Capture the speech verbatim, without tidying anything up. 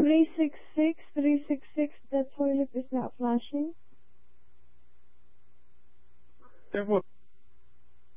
three six six, three six six, the toilet is not flushing. Then what?